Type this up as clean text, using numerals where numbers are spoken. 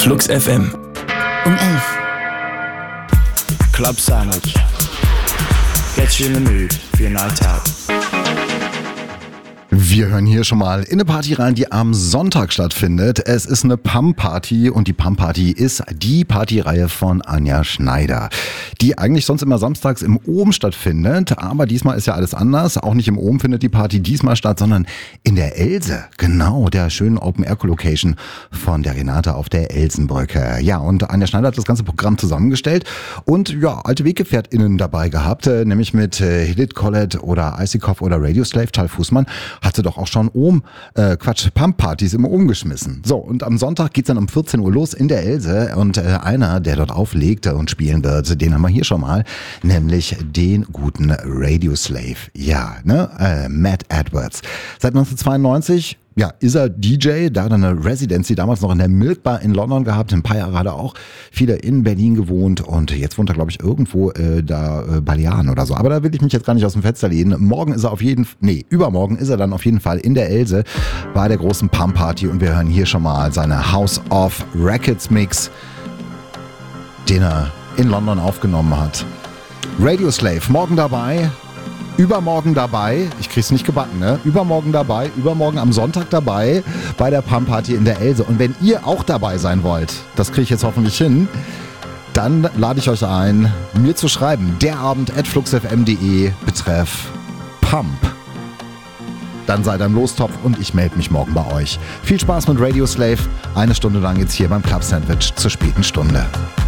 Flux FM. Um 11. Club Sandwich. Get you in the mood for your night out. Wir hören hier schon mal in eine Party rein, die am Sonntag stattfindet. Es ist eine Pump-Party und die Pump-Party ist die Partyreihe von Anja Schneider, die eigentlich sonst immer samstags im Ohm stattfindet, aber diesmal ist ja alles anders. Auch nicht im Ohm findet die Party diesmal statt, sondern in der Else, genau, der schönen Open-Air-Location von der Renate auf der Elsenbrücke. Ja, und Anja Schneider hat das ganze Programm zusammengestellt und ja, alte WeggefährtInnen dabei gehabt, nämlich mit Hidit Collet oder Icikoff oder Radioslave, Tal Fußmann, hatte doch auch schon Pump-Partys immer umgeschmissen. So, und am Sonntag geht's dann um 14 Uhr los in der Else und einer, der dort auflegt und spielen wird, den haben wir hier schon mal, nämlich den guten Radioslave. Ja, ne, Matt Edwards. Seit 1992 ja, ist er DJ, da hat er eine Residency damals noch in der Milk Bar in London gehabt, ein paar Jahre hat er auch viele in Berlin gewohnt und jetzt wohnt er, glaube ich, irgendwo Balearen oder so. Aber da will ich mich jetzt gar nicht aus dem Fenster lehnen. Übermorgen ist er dann auf jeden Fall in der Else bei der großen Pump Party und wir hören hier schon mal seine House of Records Mix, den er in London aufgenommen hat. Radioslave, morgen dabei. Übermorgen dabei, ich krieg's nicht gebacken, ne? Übermorgen am Sonntag dabei bei der Pump Party in der Else. Und wenn ihr auch dabei sein wollt, das kriege ich jetzt hoffentlich hin, dann lade ich euch ein, mir zu schreiben, derabend@fluxfm.de betreff Pump. Dann seid ihr im Lostopf und ich melde mich morgen bei euch. Viel Spaß mit Radioslave, eine Stunde lang jetzt hier beim Club Sandwich zur späten Stunde.